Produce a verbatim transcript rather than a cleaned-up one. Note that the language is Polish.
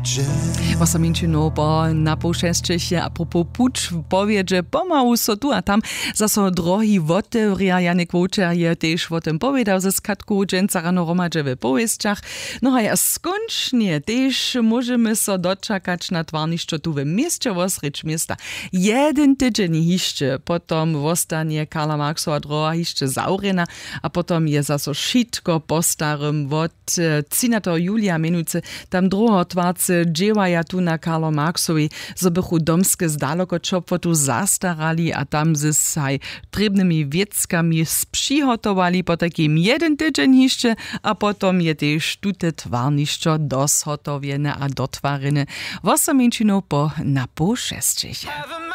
Osamieńczyno po na półszeszczyście a propos pucz powiedzie pomału so tu a tam zaso drogi wotewria Janek Wołczer je też o tym powiedział ze skatku dżęca rano romadże w powieściach. No a ja skończnie też możemy so doczekać na twarniszczo tu w mieście Wosrycz miasta. Jeden tydzień hiszcze, potom wostanie Karla Marxova droga hiszcze zaurena, a potom je zaso szitko po starym od trzynato Julia minuce tam drugo twarce dziewaja tu na Karlo Marxowi, zo bychu domskie zdaleko čopotu zastarali a tam ze saj trebnymi wieckami spřihotowali po takim jeden tydzień hiszcze, a potom je też tute twarniszczo doshotowiene a dotwarene. Wosamieńczyno po na pół šestich.